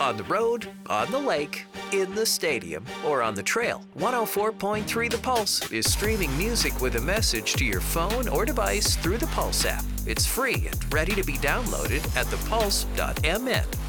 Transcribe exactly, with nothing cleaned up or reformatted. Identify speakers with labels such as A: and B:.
A: On the road, on the lake, in the stadium, or on the trail, one oh four point three The Pulse is streaming music with a message to your phone or device through the Pulse app. It's free and ready to be downloaded at the pulse dot m n.